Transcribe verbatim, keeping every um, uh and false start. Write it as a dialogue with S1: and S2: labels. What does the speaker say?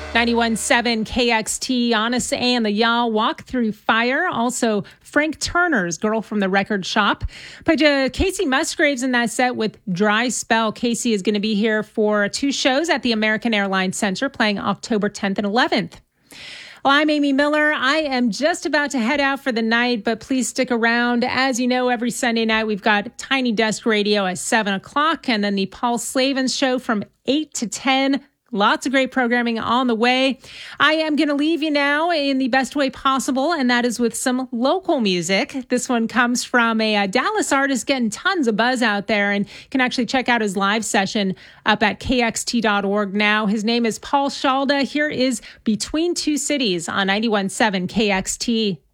S1: ninety-one point seven K X T, Honest and the Y'all, Walk Through Fire. Also, Frank Turner's Girl from the Record Shop. But uh, Casey Musgraves in that set with Dry Spell. Casey is going to be here for two shows at the American Airlines Center, playing October tenth and eleventh. Well, I'm Amy Miller. I am just about to head out for the night, but please stick around. As you know, every Sunday night, we've got Tiny Desk Radio at seven o'clock, and then the Paul Slavens Show from eight to ten. Lots of great programming on the way. I am going to leave you now in the best way possible, and that is with some local music. This one comes from a, a Dallas artist getting tons of buzz out there, and you can actually check out his live session up at K X T dot org now. His name is Paul Shalda. Here is Between Two Cities on ninety-one point seven K X T.